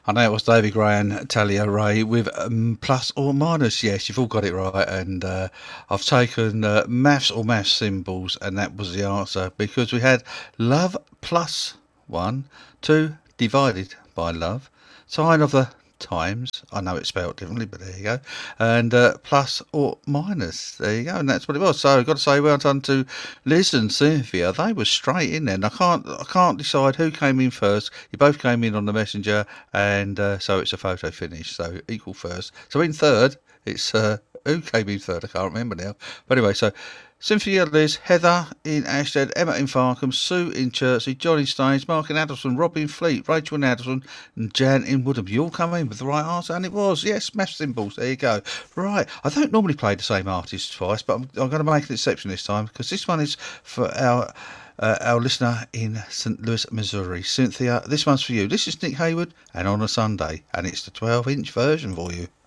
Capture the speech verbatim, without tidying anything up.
I know it was David Gray and Talia Ray with um, plus or minus. Yes, you've all got it right. And uh, I've taken uh, maths or maths symbols, and that was the answer because we had love plus one, two divided by love, sign of the times. I know it's spelled differently, but there you go. And uh, plus or minus. There you go. And that's what it was. So I've got to say well done to Liz and Cynthia. They were straight in there. And I can't I can't decide who came in first. You both came in on the messenger, and uh, so it's a photo finish. So equal first. So in third, it's uh, who came in third? I can't remember now. But anyway, so Cynthia, Liz, Heather in Ashstead, Emma in Farkham, Sue in Chertsey, Johnny Staines, Mark in Addleston, Robin Fleet, Rachel in Addleston, and Jan in Woodham. You all come in with the right answer, and it was, yes, math symbols. There you go. Right, I don't normally play the same artist twice, but I'm, I'm going to make an exception this time, because this one is for our uh, our listener in Saint Louis, Missouri. Cynthia, this one's for you. This is Nick Hayward, and on a Sunday, and it's the twelve-inch version for you.